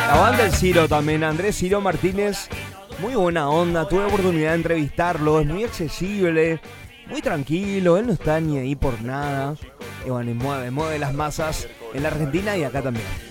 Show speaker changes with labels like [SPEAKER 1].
[SPEAKER 1] La banda El Ciro también, Andrés Ciro Martínez, muy buena onda, tuve oportunidad de entrevistarlo, es muy accesible, muy tranquilo, él no está ni ahí por nada. Y bueno, y mueve las masas en la Argentina y acá también.